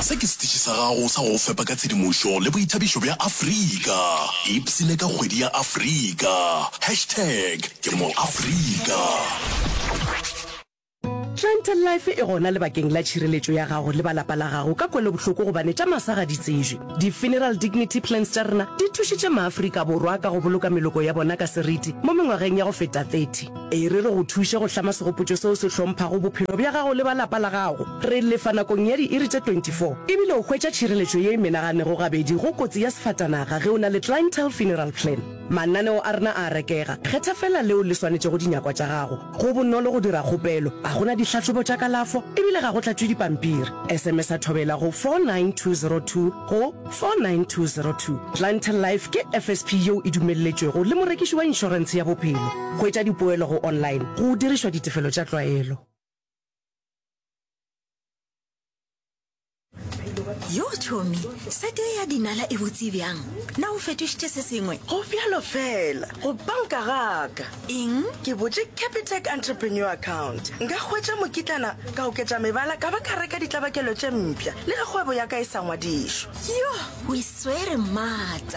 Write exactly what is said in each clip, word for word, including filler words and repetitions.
Se ke setiši sa gago sa go fepa ka tshedimošo le boithabišo bja Afrika. Ipsene ka kgwedi ya Afrika. Hashtag ke mo Afrika. Trent Life e gona lebakeng la tšhireletšo ya gago le balapa la gago ka kwele bohloko gobane tša masa ga di tsejwe. Di-funeral dignity plans tša rena di thušitše maAfrika borwa ka go boloka meloko ya bona ka seriti mo mengwageng ya go feta thirty. E re re go thuše go hlama segopotšo seo se hlomphago bophelo bja gago le balapa la gago. Re lefa nakong ya di-iri tše twenty-four ebile o hwetša tšhireletšo ye e menaganego gabedi go kotsi ya sefatanaga ge o na le clientele funeral plan. Mananeo a rena a rekega, kgetha fela leo le swanetše go dinyakwa tša gago. Go bonolo go dira kgopelo, a gona ditlhatlhobo tša kalafo ebile ga go tlatšwe dipampiri. S M S a thobela go four nine two zero two go four nine two zero two. Clientele Life ke F S P yeo e dumelletšwego le morekiši wa inšorense ya bophelo. Hwetša dipoelo go online go dirišwa ditefelo tša tlwaelo. Yo Tommy, sete ya dinala e botse bjang. Na o fetošitše se sengwe? Go bjalo fela, go banka gaka. Eng? Ke botše Capitec Entrepreneur Account. Nka hwetša mokitlana ka oketša mebala ka ba ka reka ditlabakelo tše mpša le ge kgwebo ya ka e sa ngwadišwa. Yo, o e swere mata.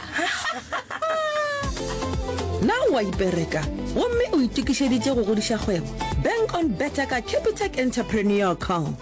Na wa ipereka, gomme o itukišeditše go godiša kgwebo. Bank on better ka Capitec Entrepreneur Account.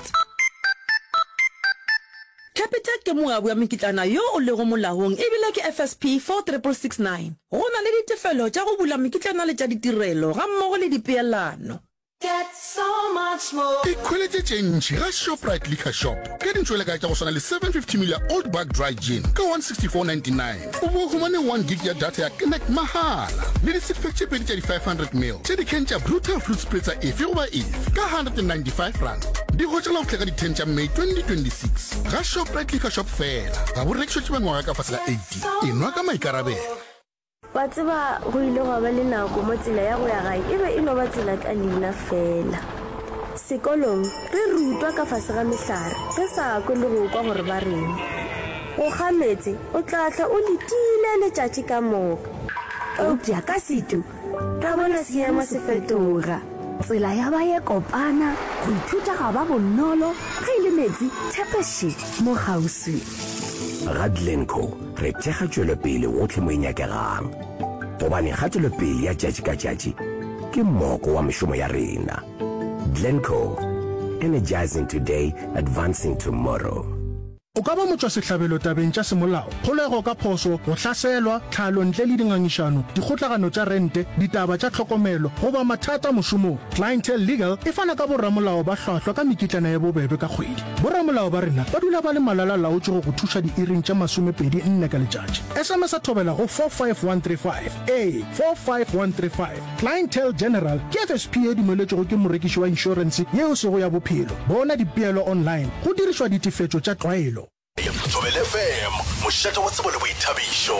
Capitec ke moabi wa mekitlana yo o lego molaong ebile ke F S P four six six nine. Go na le ditefelo tša go bula mekitlana le tša ditirelo ga mmogo le dipeelano. Get so much more. Equality change ga Shoprite Liquor Shop. Ke dintšwele ka tša go swana le seven fifty milliliter Old Bag Dry Gin ka one sixty-four ninety-nine. O bo humane one gig ya data ya Connect mahala. Le di six pack tše pedi tša di five hundred milliliters. Tše di ken tša Brutal Fruit Spritzer efe goba efe ka one hundred ninety-five rand. Di go tšala go tlega di ten tša May twenty twenty-six. Ga Shoprite Liquor Shop fela. Ga bo rekišo tše bangwaga ka fasela eighty. Enwa ka maikarabelo. Wa tseba go ile go ba le nako mo tsela ya go ya gae ebe e no ba tsela ka leina fela. Sekolong re rutwa ka fase ga mehlare re sa kwe le go kwa gore ba reng. Go gametse o tlatla o letile letšatši ka moka. Eupša ka setu ra bona seemo se fetoga. Tsela ya ba ye kopana go ithuta ga ba bonolo ge ile metsi thepeše mo gauswi. Radlenco re thega tšwelopele gotlhe mo e nyakegang gobane ga tšwelopele ya tšatši ka tšatši ke mmoko wa mešomo ya rena. Glencoe, energizing today, advancing tomorrow. O ka ba motswa sehlabelo tabeng tša semolao, kgolego ka phoso, go hlaselwa, tlhalo ntle le dingangišano, dikgotlagano tša rente, ditaba tša tlhokomelo, goba mathata mošomong. Clientele Legal e fana ka borramolao ba hlwahlwa ka mekitlana ya bobebe ka kgwedi. Borramolao ba rena ba dula ba le malala laotše go go thuša diiring tša masomepedi nne ka letšatši. S M S a thobela go four five one three five. A four five one three five. Clientele General ke F S P e dumeletšego ke morekiši wa inšorense yeo sego ya bophelo. Bona dipeelo online go dirišwa ditefetšo tša tlwaelo. Thobela F M, mošate wa tsebo le boithabišo.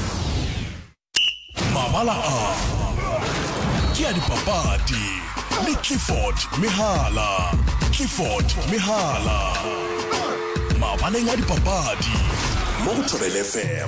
Mabala a ke a dipapadi le Clifford Mehala. Clifford Mehala. Mabaleng a dipapadi mo Thobela F M.